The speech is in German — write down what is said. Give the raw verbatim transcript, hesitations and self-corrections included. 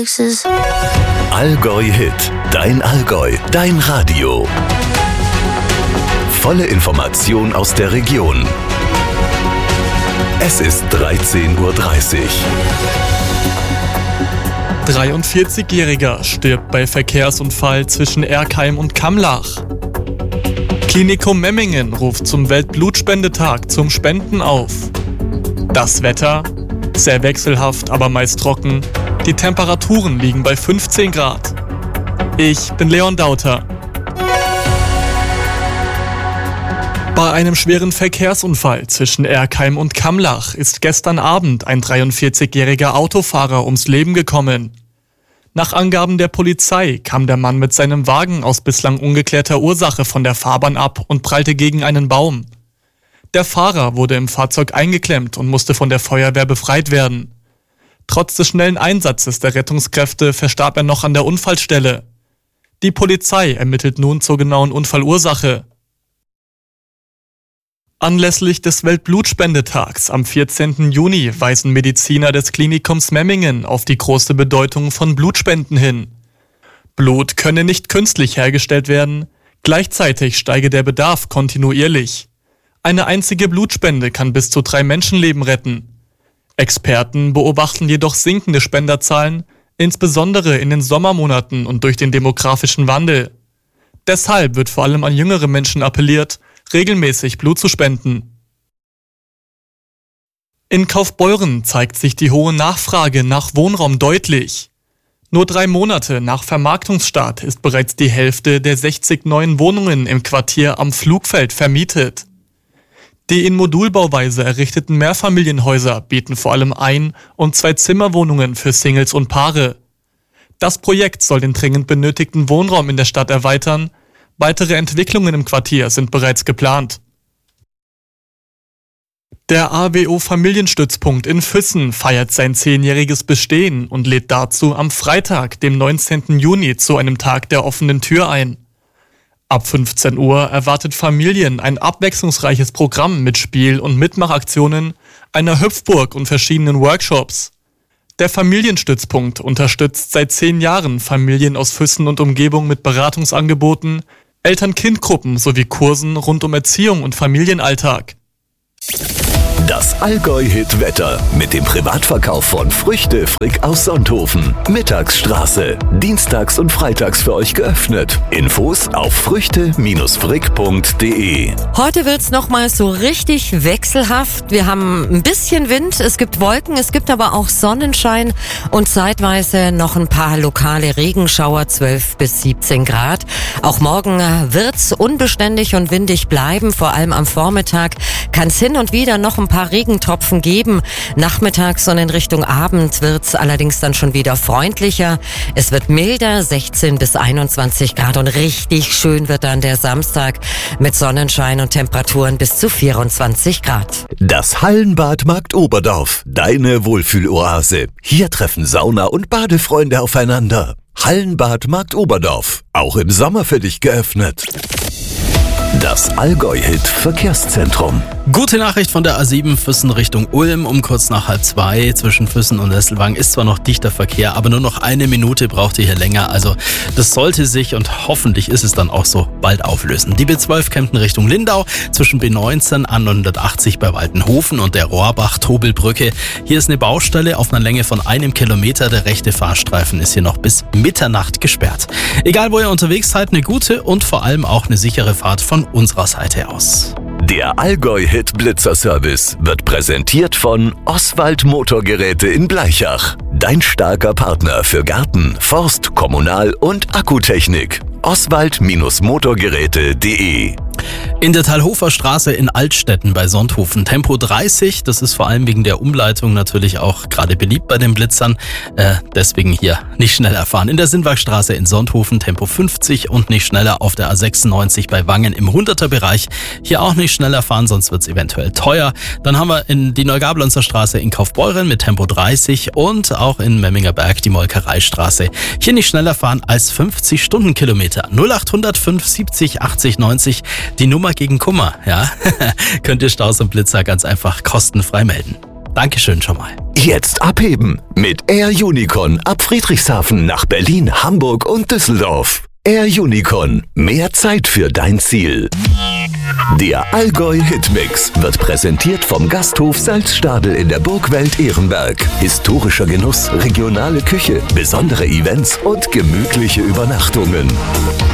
Texas. Allgäu Hit, dein Allgäu, dein Radio. Volle Information aus der Region. Es ist dreizehn Uhr dreißig. dreiundvierzigjähriger stirbt bei Verkehrsunfall zwischen Erkheim und Kamlach. Klinikum Memmingen ruft zum Weltblutspendetag zum Spenden auf. Das Wetter? Sehr wechselhaft, aber meist trocken. Die Temperaturen liegen bei fünfzehn Grad. Ich bin Leon Dauter. Bei einem schweren Verkehrsunfall zwischen Erkheim und Kamlach ist gestern Abend ein dreiundvierzigjähriger Autofahrer ums Leben gekommen. Nach Angaben der Polizei kam der Mann mit seinem Wagen aus bislang ungeklärter Ursache von der Fahrbahn ab und prallte gegen einen Baum. Der Fahrer wurde im Fahrzeug eingeklemmt und musste von der Feuerwehr befreit werden. Trotz des schnellen Einsatzes der Rettungskräfte verstarb er noch an der Unfallstelle. Die Polizei ermittelt nun zur genauen Unfallursache. Anlässlich des Weltblutspendetags am vierzehnten Juni weisen Mediziner des Klinikums Memmingen auf die große Bedeutung von Blutspenden hin. Blut könne nicht künstlich hergestellt werden, gleichzeitig steige der Bedarf kontinuierlich. Eine einzige Blutspende kann bis zu drei Menschenleben retten. Experten beobachten jedoch sinkende Spenderzahlen, insbesondere in den Sommermonaten und durch den demografischen Wandel. Deshalb wird vor allem an jüngere Menschen appelliert, regelmäßig Blut zu spenden. In Kaufbeuren zeigt sich die hohe Nachfrage nach Wohnraum deutlich. Nur drei Monate nach Vermarktungsstart ist bereits die Hälfte der sechzig neuen Wohnungen im Quartier am Flugfeld vermietet. Die in Modulbauweise errichteten Mehrfamilienhäuser bieten vor allem Ein- und Zwei-Zimmerwohnungen für Singles und Paare. Das Projekt soll den dringend benötigten Wohnraum in der Stadt erweitern. Weitere Entwicklungen im Quartier sind bereits geplant. Der A W O-Familienstützpunkt in Füssen feiert sein zehnjähriges Bestehen und lädt dazu am Freitag, dem neunzehnten Juni, zu einem Tag der offenen Tür ein. Ab fünfzehn Uhr erwartet Familien ein abwechslungsreiches Programm mit Spiel- und Mitmachaktionen, einer Hüpfburg und verschiedenen Workshops. Der Familienstützpunkt unterstützt seit zehn Jahren Familien aus Füssen und Umgebung mit Beratungsangeboten, Eltern-Kind-Gruppen sowie Kursen rund um Erziehung und Familienalltag. Das Allgäu-Hit-Wetter mit dem Privatverkauf von Früchte Frick aus Sonthofen. Mittagsstraße. Dienstags und freitags für euch geöffnet. Infos auf früchte Frick punkt de. Heute wird's nochmal so richtig wechselhaft. Wir haben ein bisschen Wind, es gibt Wolken, es gibt aber auch Sonnenschein und zeitweise noch ein paar lokale Regenschauer, zwölf bis siebzehn Grad. Auch morgen wird's unbeständig und windig bleiben. Vor allem am Vormittag kann's hin und wieder noch ein paar Regentropfen geben. Nachmittags und in Richtung Abend wird's allerdings dann schon wieder freundlicher. Es wird milder, sechzehn bis einundzwanzig Grad und richtig schön wird dann der Samstag mit Sonnenschein und Temperaturen bis zu vierundzwanzig Grad. Das Hallenbad Markt Oberdorf, deine Wohlfühloase. Hier treffen Sauna- und Badefreunde aufeinander. Hallenbad Markt Oberdorf, auch im Sommer für dich geöffnet. Das Allgäu-Hit-Verkehrszentrum. Gute Nachricht von der A sieben Füssen Richtung Ulm um kurz nach halb zwei. Zwischen Füssen und Nesselwang ist zwar noch dichter Verkehr, aber nur noch eine Minute braucht ihr hier länger. Also das sollte sich, und hoffentlich ist es dann auch so, bald auflösen. Die B zwölf Kempten Richtung Lindau zwischen B neunzehn an neunhundertachtzig bei Waltenhofen und der Rohrbach-Tobelbrücke. Hier ist eine Baustelle auf einer Länge von einem Kilometer. Der rechte Fahrstreifen ist hier noch bis Mitternacht gesperrt. Egal wo ihr unterwegs seid, eine gute und vor allem auch eine sichere Fahrt von unserer Seite aus. Der Allgäu-Hit-Blitzer-Service wird präsentiert von Oswald Motorgeräte in Bleichach. Dein starker Partner für Garten, Forst, Kommunal- und Akkutechnik. Oswald Motorgeräte punkt de. In der Talhofer Straße in Altstetten bei Sonthofen Tempo dreißig. Das ist vor allem wegen der Umleitung natürlich auch gerade beliebt bei den Blitzern. Äh, deswegen hier nicht schneller fahren. In der Sinnwagstraße in Sonthofen Tempo fünfzig und nicht schneller auf der A sechsundneunzig bei Wangen im hunderter Bereich. Hier auch nicht schneller fahren, sonst wird es eventuell teuer. Dann haben wir in die Neugablonzer Straße in Kaufbeuren mit Tempo dreißig und auch in Memminger Berg die Molkereistraße. Hier nicht schneller fahren als fünfzig Stundenkilometer. null acht null null fünf siebzig achtzig neunzig. Die Nummer gegen Kummer, ja. Könnt ihr Staus und Blitzer ganz einfach kostenfrei melden. Dankeschön schon mal. Jetzt abheben mit Air Unicorn ab Friedrichshafen nach Berlin, Hamburg und Düsseldorf. Air Unicorn, mehr Zeit für dein Ziel. Der Allgäu Hitmix wird präsentiert vom Gasthof Salzstadel in der Burgwelt Ehrenberg. Historischer Genuss, regionale Küche, besondere Events und gemütliche Übernachtungen.